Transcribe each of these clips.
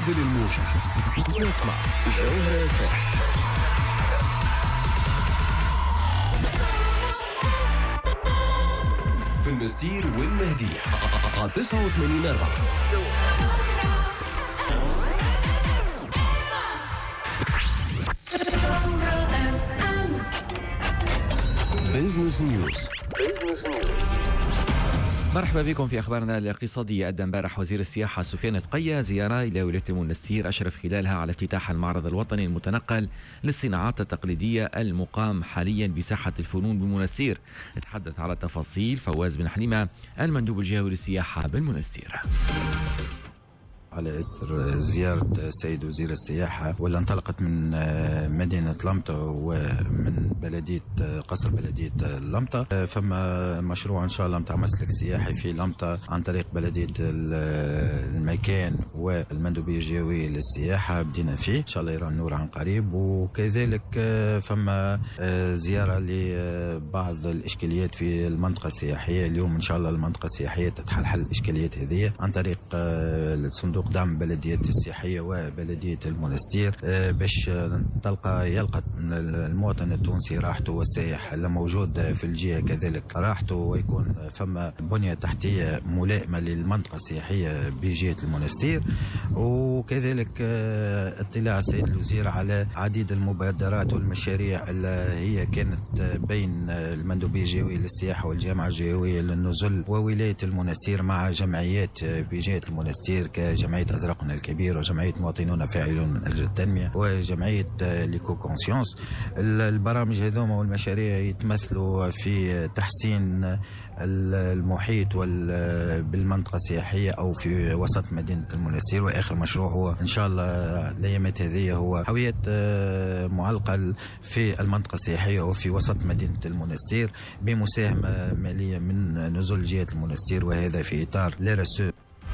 عادل الموشة. نسمع جوهرة FM. في المستير والمهدية 89.4. بيزنس نيوز. مرحبا بكم في أخبارنا الاقتصادية. أدى امبارح وزير السياحة سفيان تقية زيارة إلى ولاية المنستير أشرف خلالها على افتتاح المعرض الوطني المتنقل للصناعات التقليدية المقام حاليا بساحة الفنون بالمنستير. تحدث على التفاصيل فواز بن حليمة المندوب الجهوي للسياحة بالمنستير. على إثر زيارة السيد وزير السياحة واللي انطلقت من مدينة لمطة ومن قصر بلدية لمطة، فما مشروع إن شاء الله متاع مسلك سياحي في لمطة عن طريق بلدية المكان والمندوبية الجهوية للسياحة بدينا فيه إن شاء الله يرى النور عن قريب. وكذلك فما زيارة لبعض الإشكاليات في المنطقة السياحية. اليوم إن شاء الله المنطقة السياحية تتحل الإشكاليات هذه عن طريق الصندوق دعم بلدية السياحية وبلدية المنستير، باش يلقى المواطن التونسي راحته والسائح اللي موجود في الجهة كذلك راحته، ويكون فما بنية تحتية ملائمة للمنطقة السياحية بجهة المنستير. وكذلك اطلاع السيد الوزير على عديد المبادرات والمشاريع اللي هي كانت بين المندوبية الجهوية للسياحة والجامعة الجهوية للنزل وولاية المنستير مع جمعيات بجهة المنستير كجمعية أزرقنا الكبير وجمعية مواطنون فاعلون من أجل التنمية وجمعية ليكو كونسيونس. البرامج هذوما والمشاريع يتمثلوا في تحسين المحيط بالمنطقة السياحية أو في وسط مدينة المنستير. وآخر مشروع هو إن شاء الله الأيامات هذه هو حاويات معلقة في المنطقة السياحية وفي وسط مدينة المنستير بمساهمة مالية من نزول جهة المنستير، وهذا في إطار ليرسو.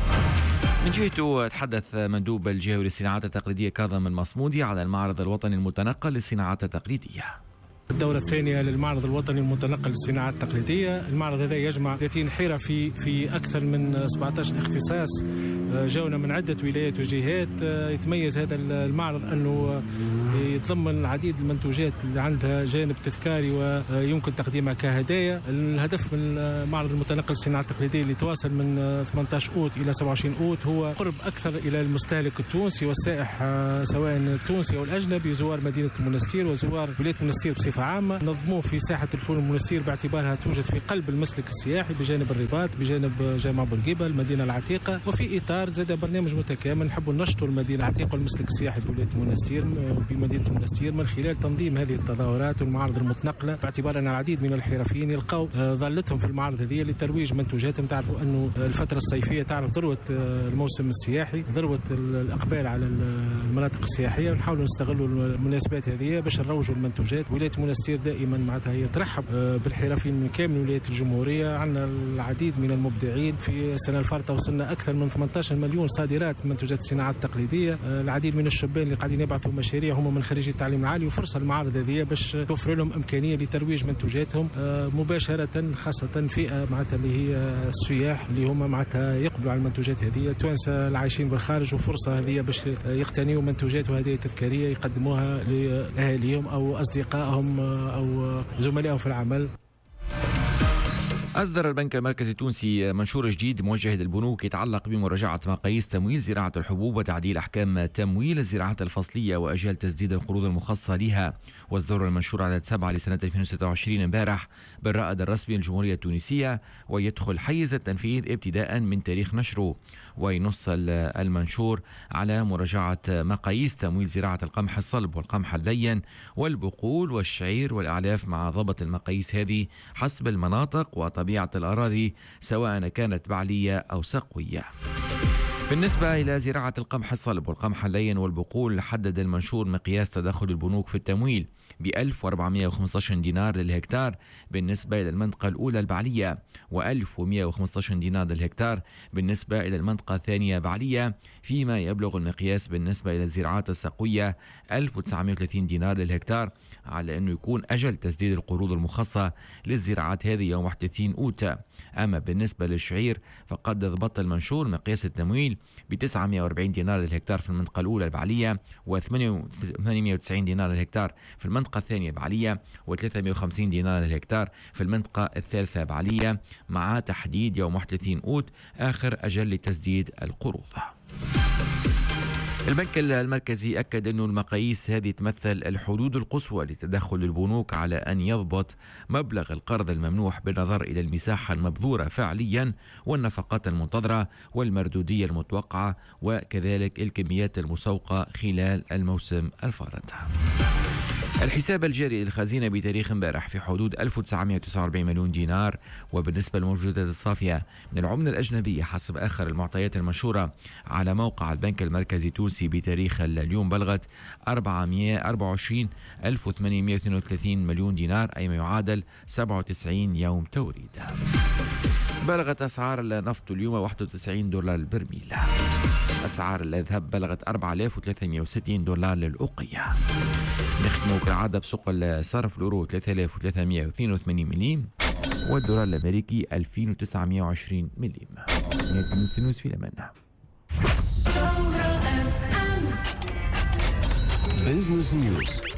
من جهته تحدث مندوب الجهوي للصناعات التقليدية كاظم المصمودي على المعرض الوطني المتنقل للصناعات التقليدية. الدورة الثانية للمعرض الوطني المتنقل للصناعات التقليدية. المعرض هذا يجمع 30 حيرة في أكثر من 17 اختصاص جاونا من عدة ولايات وجهات. يتميز هذا المعرض أنه يتضمن العديد المنتوجات اللي عندها جانب تذكاري ويمكن تقديمها كهدايا. الهدف من المعرض المتنقل للصناعات التقليدية اللي تواصل من 18 أوت إلى 27 أوت هو قرب أكثر إلى المستهلك التونسي والسائح سواء التونسي أو الأجنبي، زوار مدينة المنستير وزوار ولاية المنستير بصفة عامة. نظموه في ساحة الفنون المنستير باعتبارها توجد في قلب المسلك السياحي بجانب الرباط بجانب جامع بورقيبة المدينة العتيقة، وفي إطار زاد برنامج متكامل نحب نشطر المدينة العتيقة والمسلك السياحي بولاية المنستير بمدينة المنستير من خلال تنظيم هذه التظاهرات والمعارض المتنقلة، باعتبار أن العديد من الحرفيين يلقوا ظلتهم في المعارض هذه لترويج منتوجاتهم. تعرفوا أنه الفترة الصيفية تعرف ذروة الموسم السياحي، ذروة الإقبال على المناطق السياحية، ونحاول نستغلوا المناسبات هذه باش نروجوا المنتوجات. ولاية المنستير دائما معناتها هي ترحب بالحرفيين من كامل ولاية الجمهورية. عندنا العديد من المبدعين. في السنة الفارطة وصلنا أكثر من 18 مليون صادرات منتوجات الصناعات التقليدية. العديد من الشبان اللي قاعدين يبعثوا مشاريع هم من خريجي التعليم العالي، وفرصة المعارض هذه باش توفر لهم إمكانية لترويج منتوجاتهم مباشرة، خاصة فئة معناتها اللي هي السياح اللي هم معناتها يقبلوا على المنتوجات هذه، التوانسة العايشين بالخارج، وفرصة هذه باش يقتنيوا منتوجات وهدايا تذكارية يقدموها لأهاليهم أو أصدقائهم أو زملائهم في العمل. أصدر البنك المركزي التونسي منشور جديد موجه للبنوك يتعلق بمراجعة مقاييس تمويل زراعة الحبوب وتعديل أحكام تمويل الزراعات الفصلية وأجال تسديد القروض المخصصة لها. واصدر المنشور عدد 7 لسنة 2026 امبارح بالرائد الرسمي للجمهورية التونسية، ويدخل حيز التنفيذ ابتداء من تاريخ نشره. وينص المنشور على مراجعة مقاييس تمويل زراعة القمح الصلب والقمح اللين والبقول والشعير والأعلاف مع ضبط المقاييس هذه حسب المناطق وطبيعة الأراضي سواء كانت بعلية أو سقوية. بالنسبة إلى زراعة القمح الصلب والقمح اللين والبقول، حدد المنشور مقياس تدخل البنوك في التمويل ب 1415 دينار للهكتار بالنسبة إلى المنطقة الأولى البعلية، و1115 دينار للهكتار بالنسبة إلى المنطقة الثانية بعلية، فيما يبلغ المقياس بالنسبة إلى الزراعات السقوية 1930 دينار للهكتار، على أنه يكون أجل تسديد القروض المخصصة للزراعات هذه يوم 31 أوت. أما بالنسبة للشعير فقد ضبط المنشور مقياس التمويل ب 940 دينار للهكتار في المنطقة الأولى البعلية، و890 دينار للهكتار في المنطقة الثانية بعلية، و350 دينار للهكتار في المنطقة الثالثة بعلية، مع تحديد يوم 31 أوت آخر أجل لتسديد القروض. البنك المركزي أكد أن المقاييس هذه تمثل الحدود القصوى لتدخل البنوك على أن يضبط مبلغ القرض الممنوح بالنظر إلى المساحة المبذورة فعليا والنفقات المنتظرة والمردودية المتوقعة، وكذلك الكميات المسوقة خلال الموسم الفارط. الحساب الجاري للخزينة بتاريخ امبارح في حدود 1949 مليون دينار، وبالنسبة للموجودات الصافية من العملة الأجنبية حسب آخر المعطيات المنشورة على موقع البنك المركزي التونسي بتاريخ اليوم بلغت 424,832 مليون دينار، أي ما يعادل 97 يوم توريد. بلغت أسعار النفط اليوم 91 دولار للبرميل. أسعار الذهب بلغت 4360 دولار للأوقية. نختم كالعادة بسوق الصرف، الأورو 3382 مليم، والدولار الأمريكي 2920 مليم. نهاية النيوز في الأمان. بيزنس نيوز.